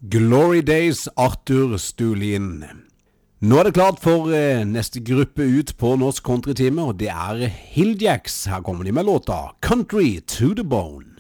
Glory Days, Arthur Stulin. Nå er det klart for neste gruppe ut på Norsk Countrytime, og det er Hilljacks. Her kommer de med låta Country to the Bone.